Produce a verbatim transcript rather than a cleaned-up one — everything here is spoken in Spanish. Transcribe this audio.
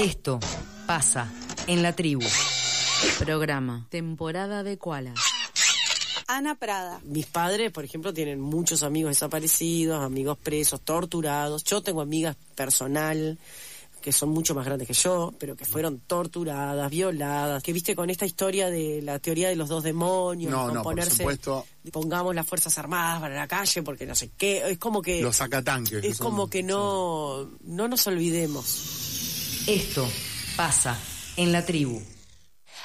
Esto pasa en la tribu. Programa Temporada de Koala. Ana Prada. Mis padres, por ejemplo, tienen muchos amigos desaparecidos, amigos presos, torturados. Yo tengo amigas personal que son mucho más grandes que yo, pero que fueron torturadas, violadas, que viste con esta historia de la teoría de los dos demonios, no, con no, ponerse, por supuesto, pongamos las fuerzas armadas para la calle porque no sé qué, es como que los sacatanques, es son, como que no sí. no nos olvidemos. Esto pasa en la tribu.